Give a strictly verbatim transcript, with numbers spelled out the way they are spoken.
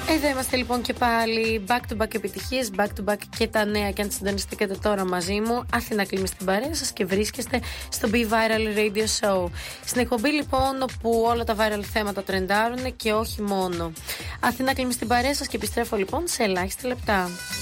Εδώ είμαστε λοιπόν και πάλι. Back to back επιτυχίες, back to back και τα νέα. Και αν συντονιστήκατε τώρα μαζί μου, Αθηνά Κλίμη στην παρέα σας και βρίσκεστε στο Be Viral Radio Show. Στην εκπομπή λοιπόν όπου όλα τα viral θέματα τρεντάρουν και όχι μόνο. Αθηνά Κλίμη στην παρέα σας και επιστρέφω λοιπόν σε ελάχιστα λεπτά.